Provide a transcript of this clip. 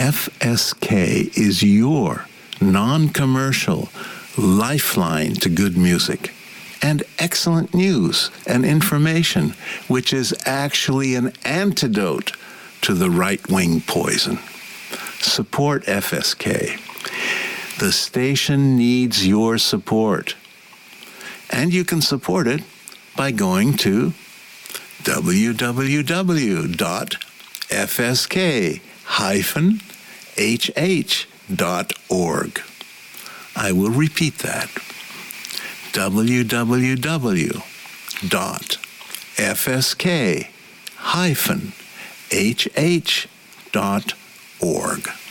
FSK is your non-commercial lifeline to good music and excellent news and information, which is actually an antidote to the right-wing poison. Support FSK. The station needs your support. And you can support it by going to www.fsk-hh.org. I will repeat that. www.fsk-hh.org.